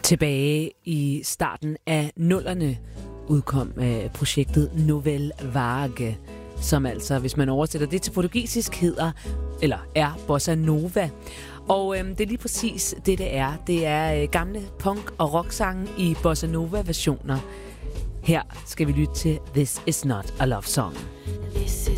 Tilbage i starten af 00'erne udkom projektet Nouvelle Vague, som altså, hvis man oversætter det til portugisisk, hedder, eller er Bossa Nova. Og det er lige præcis det er. Det er gamle punk- og rocksange i Bossa Nova-versioner. Her skal vi lytte til This Is Not a Love Song.